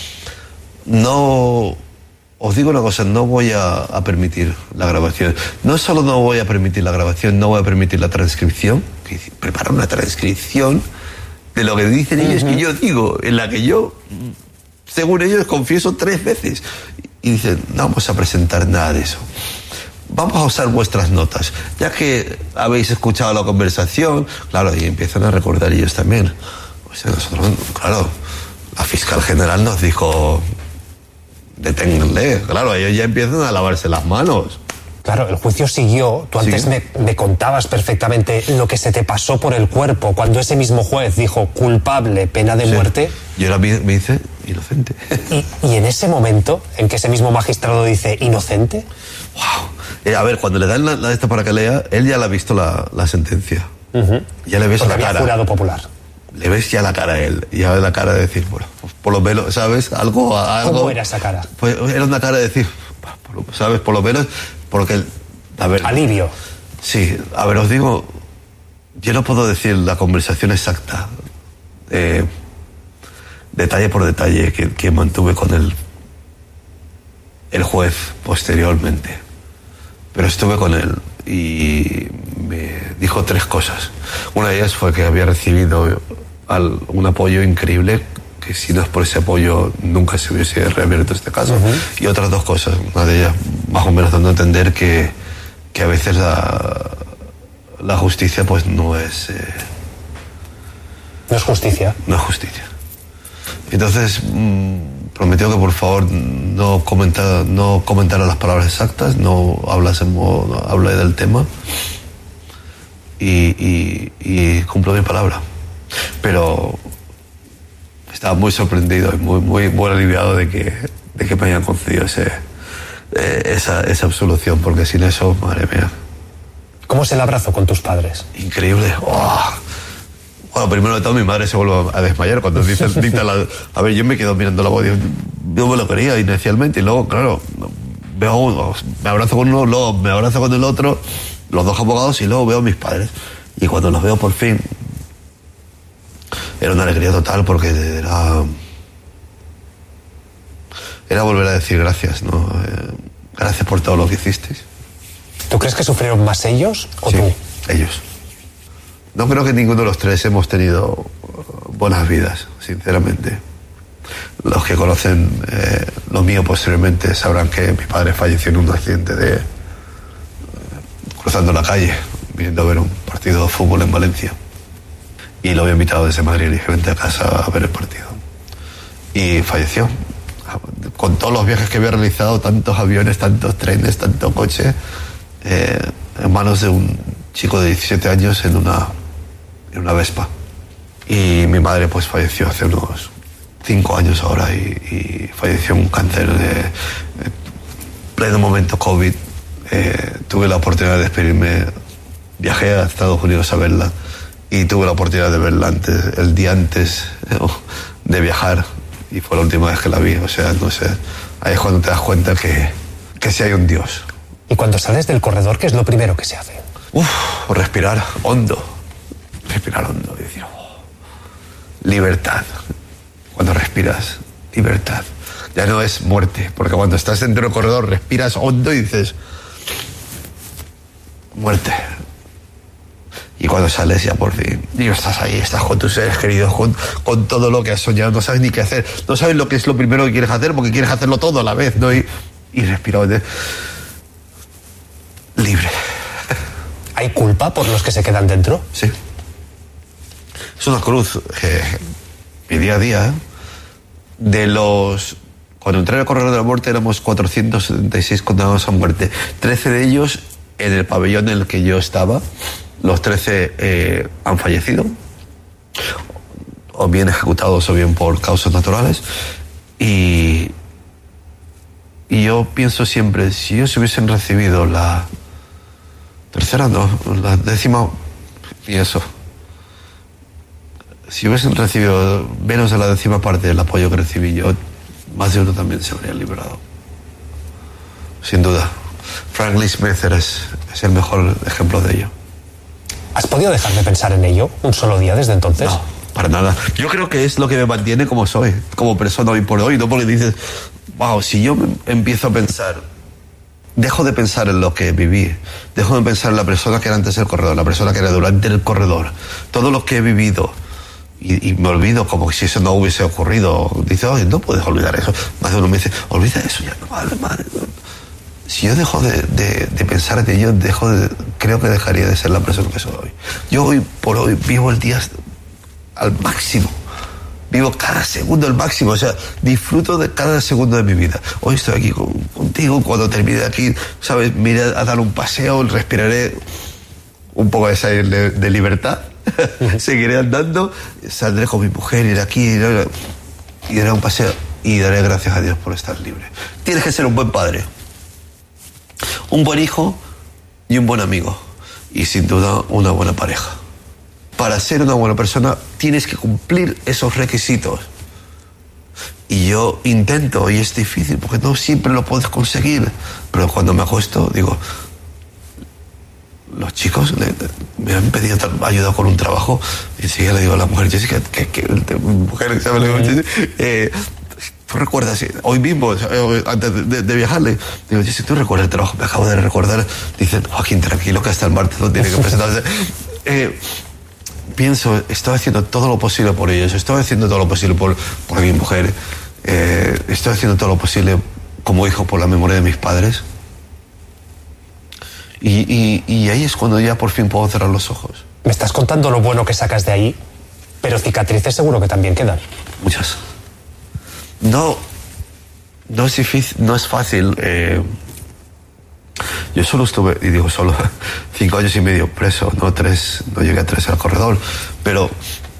No, os digo una cosa, no voy a, a permitir la grabación. No solo no voy a permitir la grabación, no voy a permitir la transcripción, que prepara una transcripción de lo que dicen ellos, uh-huh, que yo digo, en la que yo, según ellos, confieso tres veces. Y dicen, no vamos a presentar nada de eso. Vamos a usar vuestras notas. Ya que habéis escuchado la conversación, claro, y empiezan a recordar ellos también. O sea, nosotros, claro, la fiscal general nos dijo, deténganle. Claro, ellos ya empiezan a lavarse las manos. Claro, el juicio siguió. Tú antes, ¿sí?, me, me contabas perfectamente lo que se te pasó por el cuerpo cuando ese mismo juez dijo culpable, pena de, sí, muerte. Y ahora me, me dice inocente. ¿Y, y en ese momento, en que ese mismo magistrado dice inocente? ¡Wow! Eh, a ver, cuando le dan la, la esta para que lea, él ya le ha visto la, la sentencia. Uh-huh. Ya le ves Porque la había cara. Jurado popular. Le ves ya la cara a él. Ya ves la cara de decir, bueno, pues por lo menos, ¿sabes? Algo, algo. ¿Cómo era esa cara? Pues era una cara de decir, por, ¿sabes? Por lo menos, porque, a ver. Alivio. Sí, a ver, os digo, yo no puedo decir la conversación exacta, eh, detalle por detalle, que, que mantuve con el, el juez posteriormente. Pero estuve con él y me dijo tres cosas. Una de ellas fue que había recibido al, un apoyo increíble, que si no es por ese apoyo nunca se hubiese reabierto este caso. Uh-huh. Y otras dos cosas. Una de ellas, más o menos, dando a entender que, que a veces la, la justicia pues no es... Eh, no es justicia. No es justicia. Entonces, mmm, prometió que por favor no comentara, no comentara las palabras exactas, no hablásemos, no hable del tema. Y, y, y cumplo mi palabra. Pero estaba muy sorprendido y muy, muy, muy aliviado de que, de que me hayan concedido ese, eh, esa, esa absolución, porque sin eso, madre mía. ¿Cómo es el abrazo con tus padres? Increíble. Oh. Bueno, primero de todo mi madre se vuelve a desmayar cuando dice, dicta la... A ver, yo me quedo mirando la voz, yo me lo quería inicialmente y luego, claro, veo, me abrazo con uno, luego me abrazo con el otro, los dos abogados, y luego veo a mis padres. Y cuando los veo por fin, era una alegría total, porque era... Era volver a decir gracias, ¿no? Eh, gracias por todo lo que hicisteis. ¿Tú crees que sufrieron más ellos o sí, tú? Ellos. No creo que ninguno de los tres hemos tenido buenas vidas, sinceramente. Los que conocen eh, lo mío posteriormente sabrán que mi padre falleció en un accidente de eh, cruzando la calle, viniendo a ver un partido de fútbol en Valencia. Y lo había invitado desde Madrid, y dije, vente a casa a ver el partido. Y falleció. Con todos los viajes que había realizado, tantos aviones, tantos trenes, tanto coche, eh, en manos de un chico de diecisiete años en una, en una Vespa. Y mi madre pues falleció hace unos cinco años ahora, y, y falleció en un cáncer de, de pleno momento COVID. Eh, tuve la oportunidad de despedirme, viajé a Estados Unidos a verla y tuve la oportunidad de verla antes, el día antes de viajar, y fue la última vez que la vi. O sea, no sé, ahí es cuando te das cuenta que, que sí hay un Dios. Y cuando sales del corredor, ¿qué es lo primero que se hace? Uf, respirar hondo, respirar hondo y decir, oh, libertad. Cuando respiras, libertad. ya no es muerte, porque cuando estás dentro del corredor respiras hondo y dices muerte. Y cuando sales ya por fin, y estás ahí, estás con tus seres queridos, con, con todo lo que has soñado, no sabes ni qué hacer, no sabes lo que es lo primero que quieres hacer, porque quieres hacerlo todo a la vez, ¿no? Y, y respiras libre. ¿Hay culpa por los que se quedan dentro? Sí. Es una cruz. Eh, mi día a día, ¿eh? De los... Cuando entré en el corredor de la muerte éramos cuatrocientos setenta y seis condenados a muerte. trece de ellos en el pabellón en el que yo estaba. Los trece eh, han fallecido, o bien ejecutados o bien por causas naturales. Y, y yo pienso siempre, si ellos hubiesen recibido la tercera, no, la décima, y eso, si hubiesen recibido menos de la décima parte del apoyo que recibí yo, más de uno también se habría liberado. Sin duda. Frank Lee Smith es, es el mejor ejemplo de ello. ¿Has podido dejar de pensar en ello un solo día desde entonces? No, para nada. Yo creo que es lo que me mantiene como soy, como persona hoy por hoy, no porque dices, wow, si yo empiezo a pensar, dejo de pensar en lo que viví, dejo de pensar en la persona que era antes del corredor, la persona que era durante el corredor, todo lo que he vivido, y, y me olvido como si eso no hubiese ocurrido. Dice, oye, no puedes olvidar eso. Más de uno me dice, olvida eso, ya no vale, madre. Si yo dejo de, de, de pensar en ello, dejo de, creo que dejaría de ser la persona que soy hoy. Yo hoy por hoy vivo el día al máximo. Vivo cada segundo al máximo. O sea, disfruto de cada segundo de mi vida. Hoy estoy aquí con, contigo. Cuando termine aquí, ¿sabes? Me iré a dar un paseo, respiraré un poco de esa de, de libertad. Seguiré andando, saldré con mi mujer, iré aquí, iré, iré a un paseo y daré gracias a Dios por estar libre. Tienes que ser un buen padre, un buen hijo y un buen amigo, y sin duda una buena pareja. Para ser una buena persona tienes que cumplir esos requisitos, y yo intento, y es difícil porque no siempre lo puedes conseguir, pero cuando me acuesto digo, los chicos le, me han pedido ayuda con un trabajo, y enseguida le digo a la mujer, Jessica, que, que, que mujer, ¿sabes? Le digo, eh, ¿tú recuerdas? Hoy mismo, antes de, de, de viajarle, digo, Jessica, ¿tú recuerdas el trabajo? Me acabo de recordar. Dicen, Joaquín, tranquilo, que hasta el martes no tiene que presentarse. eh, pienso, estoy haciendo todo lo posible por ellos, estoy haciendo todo lo posible por, por mi mujer, eh, estoy haciendo todo lo posible como hijo por la memoria de mis padres. Y, y, y ahí es cuando ya por fin puedo cerrar los ojos. Me estás contando lo bueno que sacas de ahí, pero cicatrices seguro que también quedan. Muchas. No, no es difícil, no es fácil. Eh, yo solo estuve, y digo solo, cinco años y medio preso, no tres, no llegué a tres al corredor, pero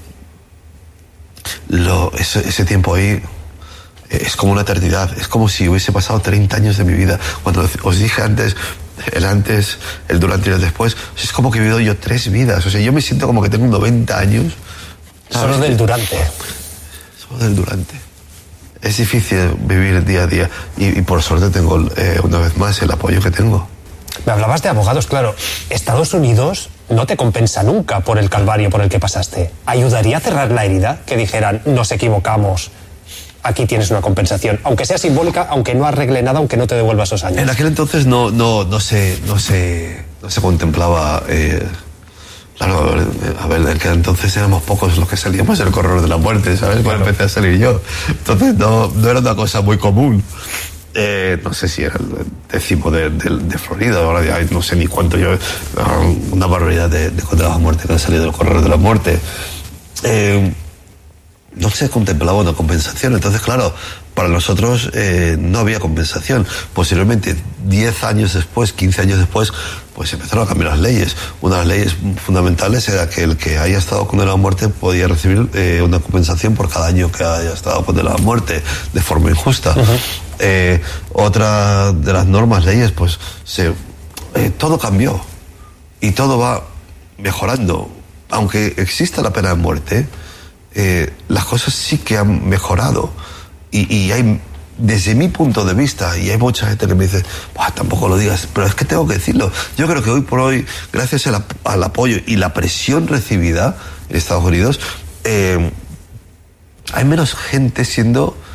lo, ese, ese tiempo ahí es como una eternidad, es como si hubiese pasado treinta años de mi vida. Cuando os dije antes, el antes, el durante y el después, es como que he vivido yo tres vidas. O sea, yo me siento como que tengo noventa años. ¿Sabes? Solo del durante. Solo del durante. Es difícil vivir día a día y, y por suerte tengo eh, una vez más el apoyo que tengo. Me hablabas de abogados, claro. Estados Unidos no te compensa nunca por el calvario por el que pasaste. ¿Ayudaría a cerrar la herida? Que dijeran, nos equivocamos, aquí tienes una compensación, aunque sea simbólica, aunque no arregle nada, aunque no te devuelva esos años. En aquel entonces no, no, no se, no se, no se contemplaba. Eh, claro, a ver, en aquel entonces éramos pocos los que salíamos del corredor de la muerte, ¿sabes? Cuando claro. empecé a salir yo. Entonces no, no era una cosa muy común. Eh, no sé si era el décimo de, de, de Florida, ahora ya no sé ni cuánto yo. Una barbaridad de, de condenados a muerte que han salido del corredor de la muerte. Eh, no se contemplaba una compensación. Entonces, claro, para nosotros eh, no había compensación. Posteriormente, diez años después, quince años después, pues empezaron a cambiar las leyes. Una de las leyes fundamentales era que el que haya estado condenado a muerte podía recibir eh, una compensación por cada año que haya estado condenado a muerte, de forma injusta. Uh-huh. eh, otra de las normas, leyes, pues se, eh, todo cambió y todo va mejorando. Aunque exista la pena de muerte, Eh, las cosas sí que han mejorado y, y hay, desde mi punto de vista, y hay mucha gente que me dice, tampoco lo digas, pero es que tengo que decirlo. Yo creo que hoy por hoy, gracias al, al apoyo y la presión recibida en Estados Unidos, eh, hay menos gente siendo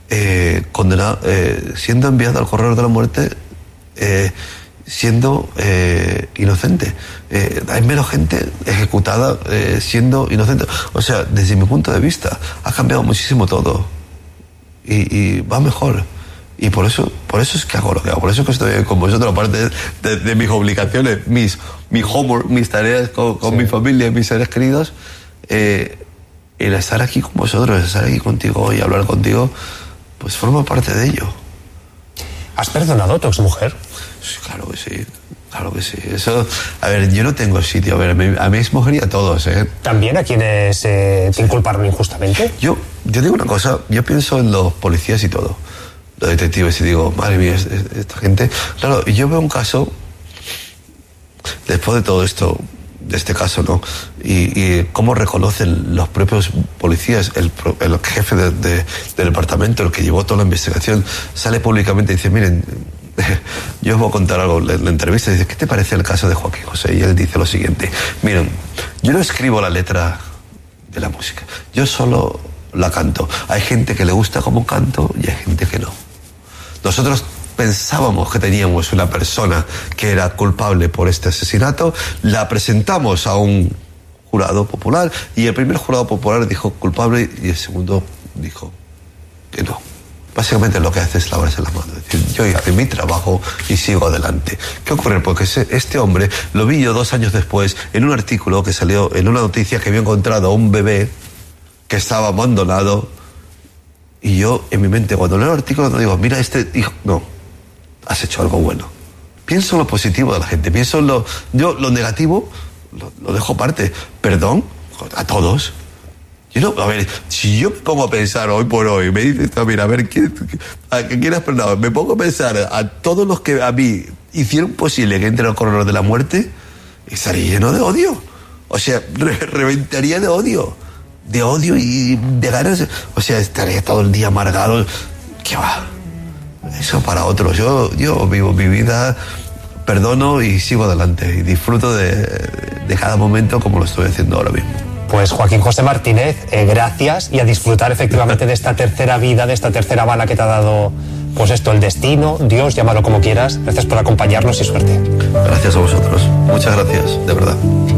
eh, condenado, eh, siendo enviado al corredor de la muerte, eh, siendo eh, inocente. Eh, hay menos gente ejecutada eh, siendo inocente. O sea, desde mi punto de vista, ha cambiado muchísimo todo. Y, y va mejor. Y por eso, por eso es que hago lo que hago. Por eso es que estoy con vosotros, aparte de, de, de mis obligaciones, mis, mi homework, mis tareas con, con sí. mi familia, mis seres queridos. Eh, el estar aquí con vosotros, estar aquí contigo y hablar contigo, pues forma parte de ello. ¿Has perdonado a tu exmujer? Sí, claro que sí, claro que sí. Eso, a ver, yo no tengo sitio. A ver, a mi, a mi exmujer y a todos, ¿eh? ¿También a quienes eh, te inculparon injustamente? Yo, yo digo una cosa, yo pienso en los policías y todo, los detectives, y digo, madre mía, esta gente... Claro, yo veo un caso, después de todo esto, de este caso, ¿no? Y, y cómo reconocen los propios policías, el, el jefe de, de, del departamento, el que llevó toda la investigación, sale públicamente y dice, miren, yo os voy a contar algo. En la entrevista dice, ¿qué te parece el caso de Joaquín José? Y él dice lo siguiente, miren, yo no escribo la letra de la música, yo solo la canto. Hay gente que le gusta cómo canto y hay gente que no. Nosotros pensábamos que teníamos una persona que era culpable por este asesinato, la presentamos a un jurado popular y el primer jurado popular dijo culpable y el segundo dijo que no. Básicamente lo que hace es lavarse las manos. Es decir, yo hice mi trabajo y sigo adelante. ¿Qué ocurre? Porque este hombre lo vi yo dos años después en un artículo que salió en una noticia que había encontrado a un bebé que estaba abandonado y yo en mi mente cuando leo el artículo no digo, mira este hijo, no, has hecho algo bueno. Pienso en lo positivo de la gente, pienso en lo... Yo lo negativo lo, lo dejo aparte. Perdón a todos. Yo no, a ver, si yo me pongo a pensar hoy por hoy, me dices, mira, a ver, ¿quién, a quién has perdonado? Me pongo a pensar a todos los que a mí hicieron posible que entre al corredor de la muerte, estaría lleno de odio. O sea, re, reventaría de odio. De odio y de ganas. O sea, estaría todo el día amargado. ¿Qué va? Eso para otros. Yo, yo vivo mi vida, perdono y sigo adelante. Y disfruto de, de cada momento como lo estoy haciendo ahora mismo. Pues Joaquín José Martínez, eh, gracias y a disfrutar efectivamente de esta tercera vida, de esta tercera bala que te ha dado, pues esto, el destino, Dios, llámalo como quieras. Gracias por acompañarnos y suerte. Gracias a vosotros. Muchas gracias, de verdad.